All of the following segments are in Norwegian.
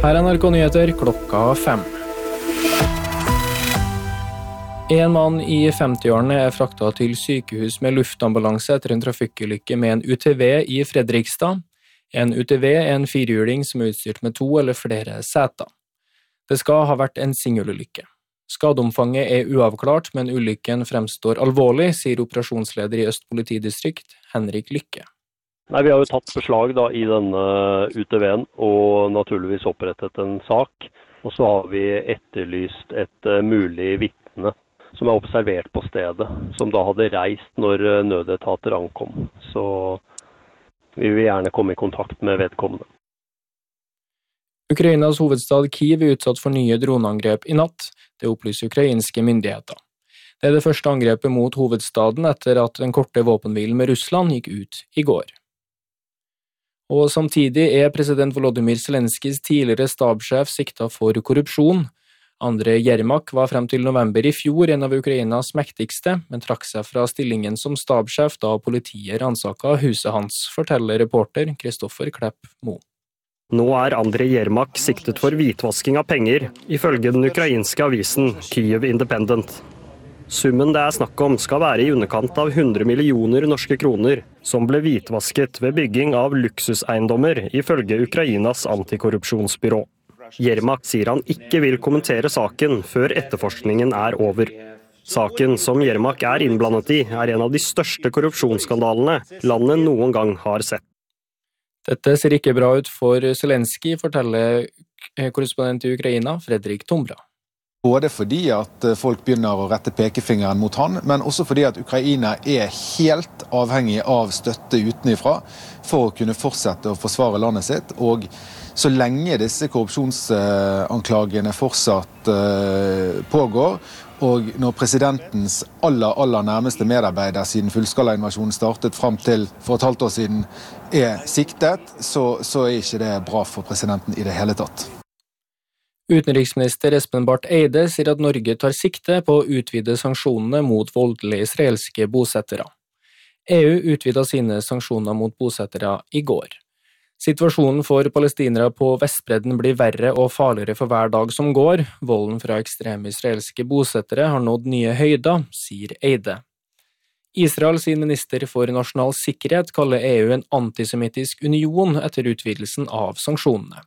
Her NRK Nyheter klokka 5. En mann i 50-årene fraktet til sykehus med luftambulanse etter en trafikkulykke med en UTV i Fredrikstad. En UTV er en firehjuling som er utstyrt med 2 eller flere seter. Det skal ha vært en singelulykke. Skadeomfanget er uavklart, men ulykken fremstår alvorlig, sier operasjonsleder i Øst politidistrikt, Henrik Lykke. Nei, vi har jo tatt beslag i denne UTV-en og naturligvis opprettet en sak. Og så har vi etterlyst et mulig vitne som er observert på stedet, som da hadde reist når nødetater ankom. Så vi vil gjerne komme i kontakt med vedkommende. Ukrainas hovedstad Kyiv er utsatt for nye droneangrep i natt, det opplyser ukrainske myndigheter. Det er det første angrepet mot hovedstaden etter at den korte våpenhvilen med Russland gikk ut i går. Og samtidig er president Volodymyr Zelenskijs tidligere stabssjef siktet for korrupsjon. Andrej Jermak var frem til november i fjor en av Ukrainas mektigste, men trakk seg fra stillingen som stabssjef da politiet ransaket huset hans, forteller reporter Kristoffer Klepp Mo. Nå er Andrej Jermak siktet for hvitvasking av penger, ifølge den ukrainske avisen Kyiv Independent. Summen det er snakk om skal være i underkant av 100 millioner norske kroner, som ble hvitvasket ved bygging av luksuseiendommer, ifølge Ukrainas antikorrupsjonsbyrå. Jermak sier han ikke vil kommentere saken før etterforskningen er over. Saken som Jermak er innblandet i, er en av de største korrupsjonsskandalene landet noen gang har sett. Dette ser ikke bra ut for Zelenskij, forteller korrespondent i Ukraina, Fredrik Tombra. Både fordi at folk begynner å rette pekefingeren mot han, men også fordi at Ukraina er helt avhengig av støtte utenifra for å kunne fortsette å forsvare landet sitt. Og så lenge disse korrupsjonsanklagene fortsatt pågår, og når presidentens aller nærmeste medarbeider siden fullskalainvasjonen startet frem til for et halvt år siden er siktet, så er ikke det bra for presidenten i det hele tatt. Utenriksminister Espen Barth Eide sier at Norge tar sikte på å utvide sanksjonene mot voldelige israelske bosettere. EU utvidet sine sanksjoner mot bosettere i går. Situasjonen for palestinere på Vestbredden blir verre og farligere for hver dag som går. Volden fra ekstreme israelske bosettere har nådd nye høyder, sier Eide. Israel sin minister for nasjonal sikkerhet kaller EU en antisemittisk union etter utvidelsen av sanksjonene.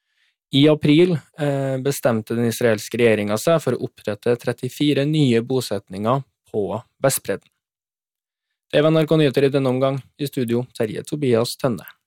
I april bestemte den israelske regjeringen seg for å opprette 34 nye bosetninger på Vestbredden. Det var NRK Nyheter i denne omgang. I studio, Terje Tobias Tønne.